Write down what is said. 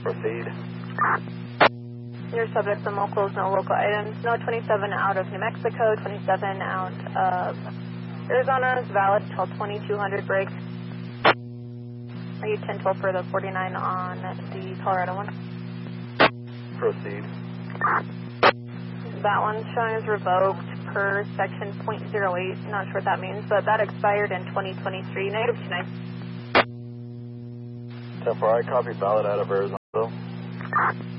Proceed. Your subjects and locals, no local items. No 27 out of New Mexico, 27 out of Arizona is valid till 2200 break. Are you 10-12 for the 49 on the Colorado one? Proceed. That one's showing as revoked per section .08. Not sure what that means, but that expired in 2023. Negative 29. 10-4, I copy valid out of Arizona.